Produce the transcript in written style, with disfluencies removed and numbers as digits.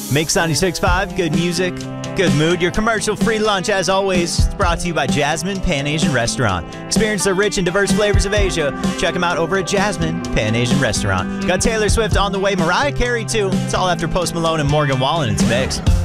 Mix 96.5, good music, good mood. Your commercial-free lunch, as always, is brought to you by Jasmine Pan Asian Restaurant. Experience the rich and diverse flavors of Asia. Check them out over at Jasmine Pan Asian Restaurant. Got Taylor Swift on the way, Mariah Carey too. It's all after Post Malone and Morgan Wallen. It's Mix.